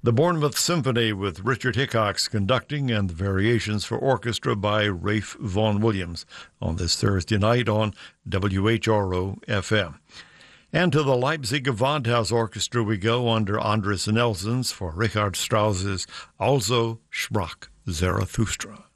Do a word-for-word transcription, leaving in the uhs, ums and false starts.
The Bournemouth Symphony with Richard Hickox conducting and the Variations for Orchestra by Rafe Vaughan Williams on this Thursday night on W H R O F M. And to the Leipzig Gewandhaus Orchestra we go under Andres Nelsons for Richard Strauss's Also sprach Zarathustra.